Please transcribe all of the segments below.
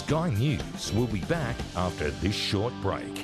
Sky News will be back after this short break.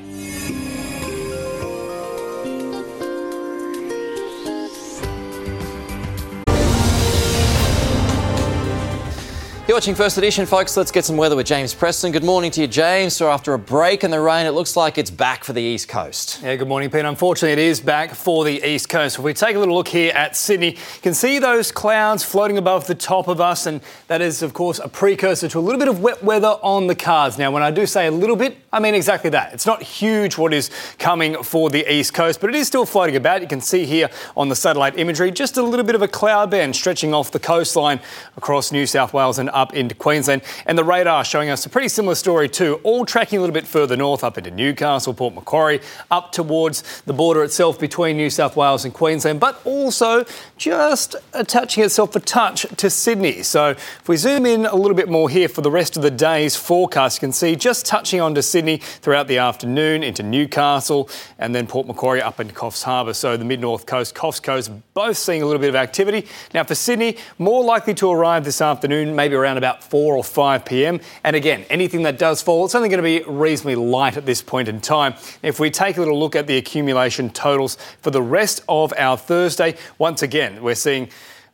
You're watching First Edition, folks. Let's get some weather with James Preston. Good morning to you, James. So after a break in the rain, it looks like it's back for the East Coast. Yeah, good morning, Pete. Unfortunately, it is back for the East Coast. If we take a little look here at Sydney, you can see those clouds floating above the top of us, and that is, of course, a precursor to a little bit of wet weather on the cards. Now, when I do say a little bit, I mean exactly that. It's not huge what is coming for the East Coast, but it is still floating about. You can see here on the satellite imagery just a little bit of a cloud band stretching off the coastline across New South Wales and up into Queensland, and the radar showing us a pretty similar story too, all tracking a little bit further north up into Newcastle, Port Macquarie, up towards the border itself between New South Wales and Queensland, but also just attaching itself a touch to Sydney. So if we zoom in a little bit more here for the rest of the day's forecast, you can see just touching onto Sydney throughout the afternoon into Newcastle and then Port Macquarie up into Coffs Harbour. So the mid-north coast, Coffs Coast, both seeing a little bit of activity. Now for Sydney, more likely to arrive this afternoon, maybe around about 4 or 5 p.m. And again, anything that does fall, it's only going to be reasonably light at this point in time. If we take a little look at the accumulation totals for the rest of our Thursday, once again, we're seeing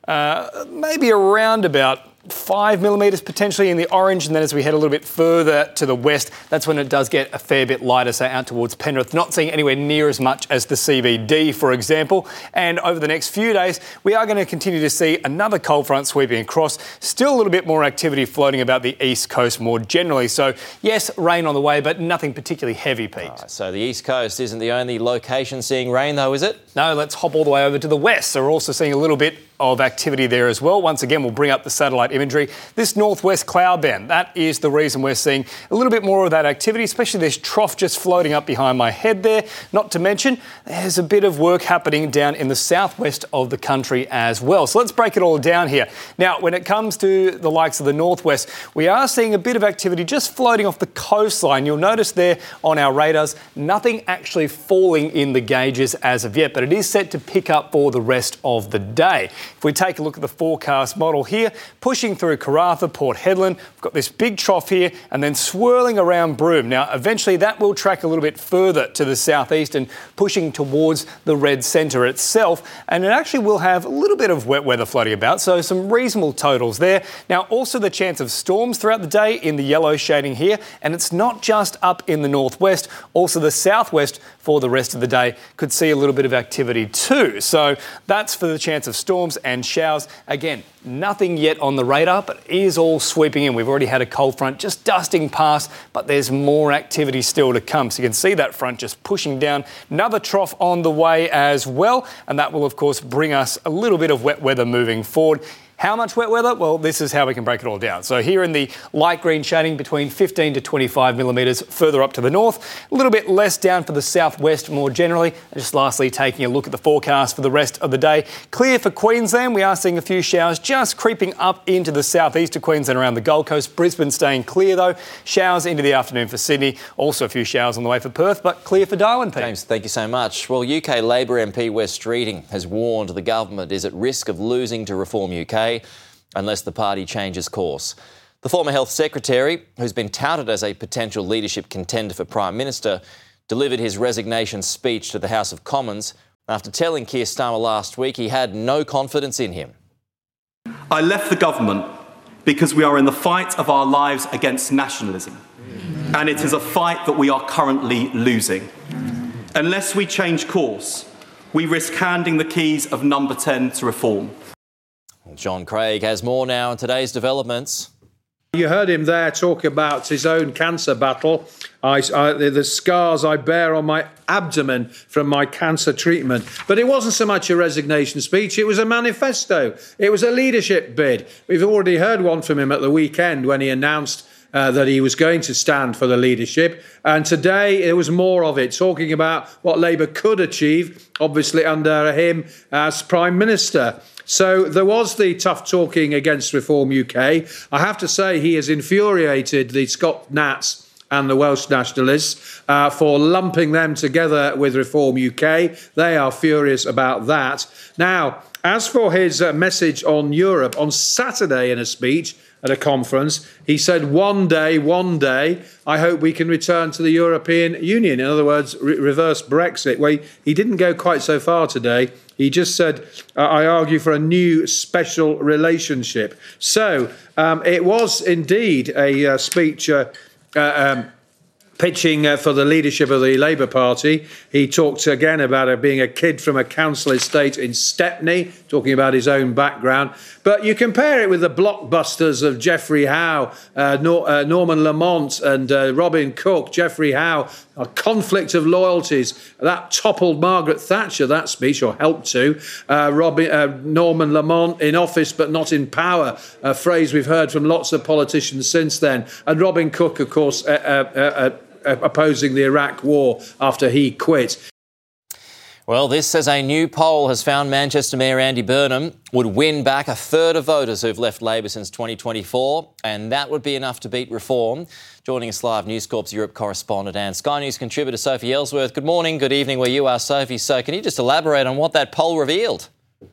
maybe around about 5 millimetres potentially in the orange, and then as we head a little bit further to the west, that's when it does get a fair bit lighter, say out towards Penrith, not seeing anywhere near as much as the CBD, for example. And over the next few days, we are going to continue to see another cold front sweeping across, still a little bit more activity floating about the east coast more generally. So yes, rain on the way, but nothing particularly heavy, Pete. Right, so the east coast isn't the only location seeing rain though, is it? No, let's hop all the way over to the west. So we're also seeing a little bit of activity there as well. Once again, we'll bring up the satellite imagery. This northwest cloud band, that is the reason we're seeing a little bit more of that activity, especially this trough just floating up behind my head there. Not to mention, there's a bit of work happening down in the southwest of the country as well. So let's break it all down here. Now, when it comes to the likes of the northwest, we are seeing a bit of activity just floating off the coastline. You'll notice there on our radars, nothing actually falling in the gauges as of yet, but it is set to pick up for the rest of the day. If we take a look at the forecast model here, pushing through Karratha, Port Hedland, we've got this big trough here and then swirling around Broome. Now, eventually that will track a little bit further to the southeast and pushing towards the red centre itself, and it actually will have a little bit of wet weather floating about, so some reasonable totals there. Now, also the chance of storms throughout the day in the yellow shading here, and it's not just up in the northwest, also the southwest for the rest of the day could see a little bit of activity too. So that's for the chance of storms and showers. Again, nothing yet on the radar, but it is all sweeping in. We've already had a cold front just dusting past, but there's more activity still to come. So you can see that front just pushing down. Another trough on the way as well, and that will, of course, bring us a little bit of wet weather moving forward. How much wet weather? Well, this is how we can break it all down. So here in the light green shading, between 15 to 25 millimetres further up to the north, a little bit less down for the southwest more generally. And just lastly, taking a look at the forecast for the rest of the day. Clear for Queensland. We are seeing a few showers just creeping up into the southeast of Queensland around the Gold Coast. Brisbane staying clear though. Showers into the afternoon for Sydney. Also a few showers on the way for Perth, but clear for Darwin, Pete. James, thank you so much. Well, UK Labor MP Wes Streeting has warned the government is at risk of losing to Reform UK unless the party changes course. The former Health Secretary, who's been touted as a potential leadership contender for Prime Minister, delivered his resignation speech to the House of Commons after telling Keir Starmer last week he had no confidence in him. I left the government because we are in the fight of our lives against nationalism, and it is a fight that we are currently losing. Unless we change course, we risk handing the keys of number 10 to Reform. John Craig has more now on today's developments. You heard him there talk about his own cancer battle. The scars I bear on my abdomen from my cancer treatment. But it wasn't so much a resignation speech, it was a manifesto. It was a leadership bid. We've already heard one from him at the weekend when he announced that he was going to stand for the leadership. And today there was more of it, talking about what Labour could achieve, obviously under him as Prime Minister. So there was the tough talking against Reform UK. I have to say he has infuriated the Scott Nats and the Welsh Nationalists for lumping them together with Reform UK. They are furious about that. Now, as for his message on Europe, on Saturday in a speech, at a conference. He said, one day, I hope we can return to the European Union. In other words, reverse Brexit. Well, he didn't go quite so far today. He just said, I argue for a new special relationship. So it was indeed a speech pitching for the leadership of the Labour Party. He talked again about being a kid from a council estate in Stepney, talking about his own background. But you compare it with the blockbusters of Geoffrey Howe, Norman Lamont and Robin Cook. Geoffrey Howe, a conflict of loyalties. That toppled Margaret Thatcher, that speech, or helped to. Norman Lamont in office but not in power, a phrase we've heard from lots of politicians since then. And Robin Cook, of course, opposing the Iraq war after he quit. Well, this says a new poll has found Manchester Mayor Andy Burnham would win back a third of voters who've left Labor since 2024, and that would be enough to beat Reform. Joining us live, News Corp's Europe correspondent and Sky News contributor Sophie Ellsworth. Good morning, good evening where you are, Sophie. So can you just elaborate on what that poll revealed?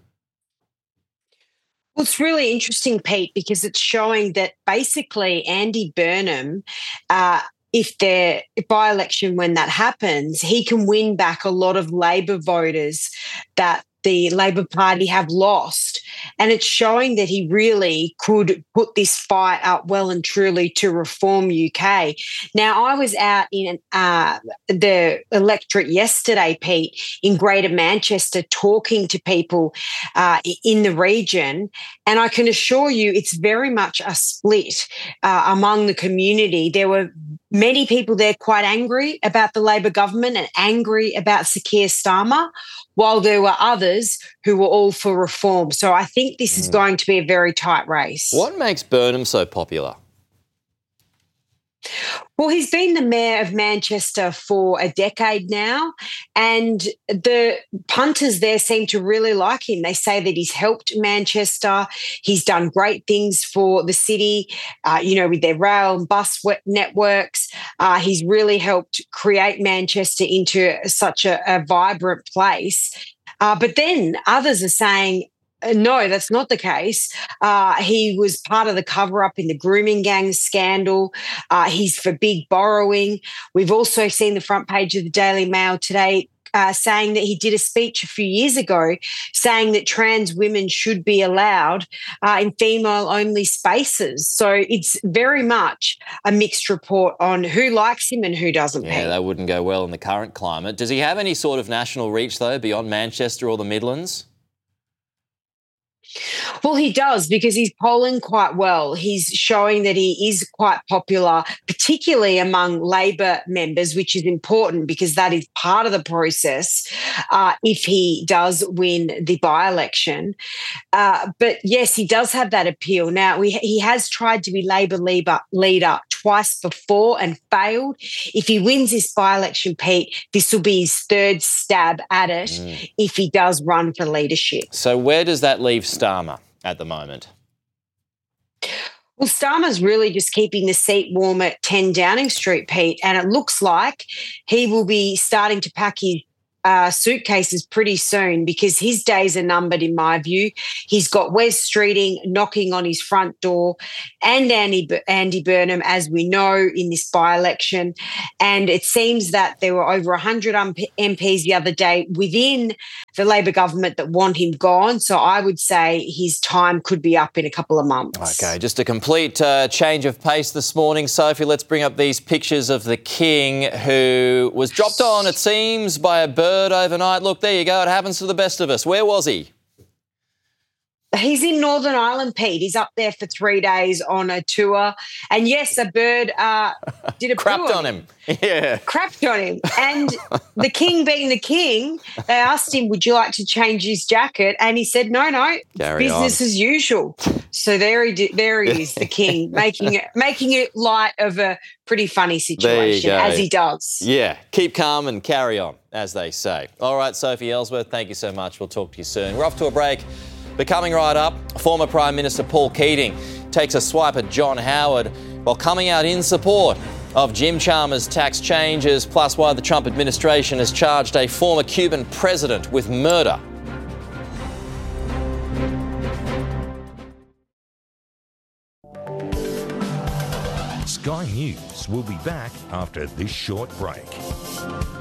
Well, it's really interesting, Pete, because it's showing that basically Andy Burnham, if the by-election, when that happens, he can win back a lot of Labor voters that the Labor Party have lost. And it's showing that he really could put this fight up well and truly to Reform UK. Now, I was out in the electorate yesterday, Pete, in Greater Manchester, talking to people in the region. And I can assure you it's very much a split among the community. There were many people there quite angry about the Labor government and angry about Sir Keir Starmer, while there were others who were all for reform. So I think this is going to be a very tight race. What makes Burnham so popular? Well, he's been the mayor of Manchester for a decade now, and the punters there seem to really like him. They say that he's helped Manchester. He's done great things for the city, with their rail and bus networks. He's really helped create Manchester into such a vibrant place. But then others are saying, no, that's not the case. He was part of the cover-up in the grooming gang scandal. He's for big borrowing. We've also seen the front page of the Daily Mail today saying that he did a speech a few years ago saying that trans women should be allowed in female-only spaces. So it's very much a mixed report on who likes him and who doesn't. Yeah, that wouldn't go well in the current climate. Does he have any sort of national reach, though, beyond Manchester or the Midlands? Well, he does, because he's polling quite well. He's showing that he is quite popular, particularly among Labor members, which is important because that is part of the process if he does win the by-election. But yes, he does have that appeal. Now, he has tried to be Labor leader twice before and failed. If he wins this by-election, Pete, this will be his third stab at it if he does run for leadership. So where does that leave Starmer at the moment? Well, Starmer's really just keeping the seat warm at 10 Downing Street, Pete, and it looks like he will be starting to pack his suitcases pretty soon because his days are numbered, in my view. He's got Wes Streeting knocking on his front door and Andy Burnham, as we know, in this by-election. And it seems that there were over 100 MPs the other day within the Labor government that want him gone. So I would say his time could be up in a couple of months. OK, just a complete change of pace this morning. Sophie, let's bring up these pictures of the King, who was dropped on, it seems, by a bird overnight. Look, there you go. It happens to the best of us. Where was he? He's in Northern Ireland, Pete. He's up there for 3 days on a tour. And yes, a bird did a crapped on him. Yeah. Crapped on him. And the King being the King, they asked him, would you like to change his jacket? And he said, no, business as usual. So there he is, the King, making it light of a pretty funny situation, as he does. Yeah, keep calm and carry on, as they say. All right, Sophie Ellsworth, thank you so much. We'll talk to you soon. We're off to a break. But coming right up, former Prime Minister Paul Keating takes a swipe at John Howard while coming out in support of Jim Chalmers' tax changes, plus why the Trump administration has charged a former Cuban president with murder. Sky News will be back after this short break.